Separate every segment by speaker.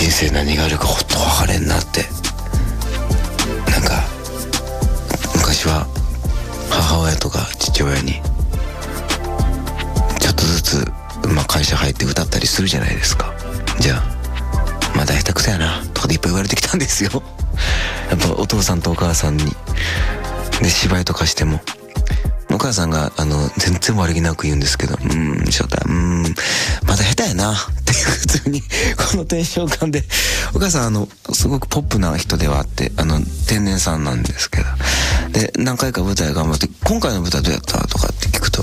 Speaker 1: 人生何があるかほっと分かれんなって。なんか昔は母親とか父親にちょっとずつ、会社入って歌ったりするじゃないですか。じゃあまだ下手くそやなとかでいっぱい言われてきたんですよ。やっぱお父さんとお母さんに。で芝居とかしてもお母さんが全然悪気なく言うんですけど、翔太まだ下手やなっていう、普通にこのテンション感で。お母さんすごくポップな人ではあって、天然さんなんですけど、で何回か舞台頑張って、今回の舞台どうやったとかって聞くと、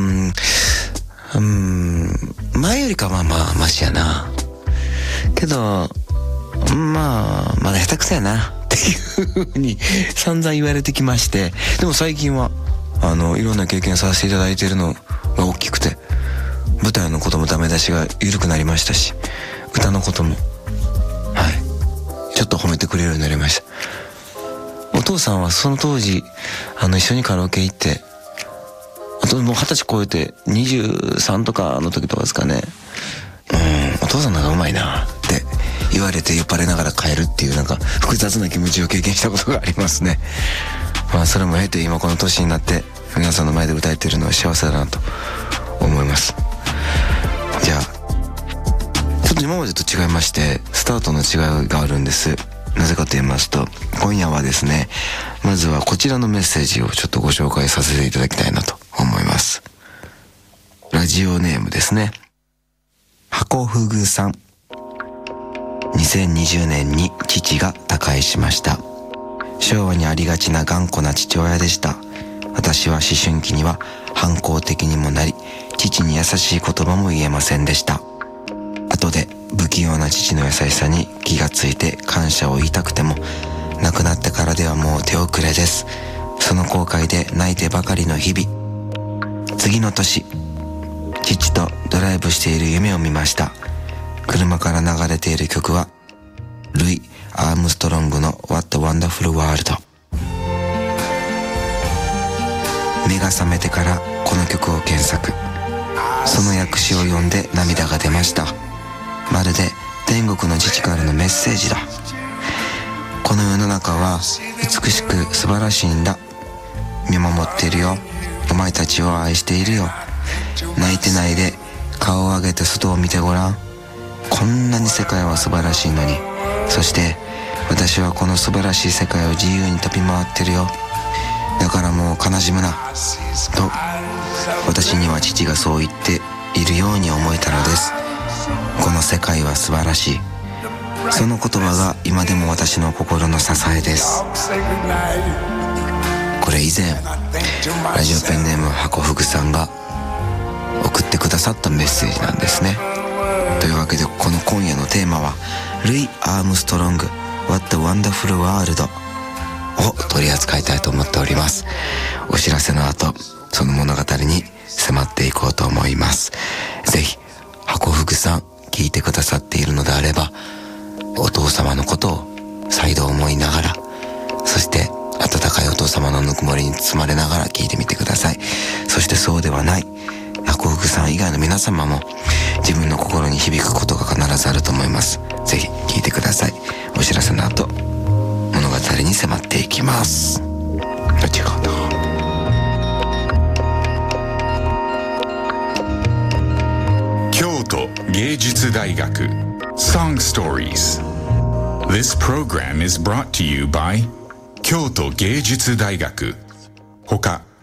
Speaker 1: 前よりかまあマシやなけど、まだ下手くそやなっていう風に散々言われてきまして、でも最近はいろんな経験させていただいているのが大きくて、舞台のこともダメ出しが緩くなりましたし、歌のこともちょっと褒めてくれるようになりました。お父さんはその当時一緒にカラオケ行って、あともう20歳超えて23とかの時とかですかね、お父さんの方がうまいなって言われて酔っ払いながら帰るっていう、なんか複雑な気持ちを経験したことがありますね。それも経て今この年になって皆さんの前で歌えているのは幸せだなと思います。じゃあちょっと今までと違いまして、スタートの違いがあるんです。なぜかと言いますと、今夜はですね、まずはこちらのメッセージをちょっとご紹介させていただきたいなと思います。ラジオネームですね、箱ふぐさん。2020年に父が他界しました。昭和にありがちな頑固な父親でした。私は思春期には反抗的にもなり、父に優しい言葉も言えませんでした。後で不器用な父の優しさに気がついて感謝を言いたくても、亡くなってからではもう手遅れです。その後悔で泣いてばかりの日々。次の年、父とドライブしている夢を見ました。車から流れている曲はルイ・アームストロングの What a Wonderful World。 目が覚めてからこの曲を検索。その訳詞を読んで涙が出ました。まるで天国の父からのメッセージだ。この世の中は美しく素晴らしいんだ。見守っているよ。お前たちを愛しているよ。泣いてないで顔を上げて外を見てごらん。こんなに世界は素晴らしいのに。そして私はこの素晴らしい世界を自由に飛び回ってるよ。だからもう悲しむなと、私には父がそう言っているように思えたのです。この世界は素晴らしい。その言葉が今でも私の心の支えです。これ以前ラジオペンネーム箱ふぐさんが送ってくださったメッセージなんですね。というわけでこの今夜のテーマはルイ・アームストロング What a Wonderful World を取り扱いたいと思っております。お知らせの後、その物語に迫っていこうと思います。ぜひ箱ふぐさん聞いてくださっているのであれば、お父様のことを再度思いながら、そして温かいお父様のぬくもりに包まれながら聞いてみてください。そしてそうではない箱ふぐさん以外の皆様も自分の心に響くことが必ずあると思います。ぜひ聞いてください。お知らせの後、物語に迫っていきます。後ほど。
Speaker 2: 京都芸術大学 Song Stories. This program is brought to you by 京都芸術大学。他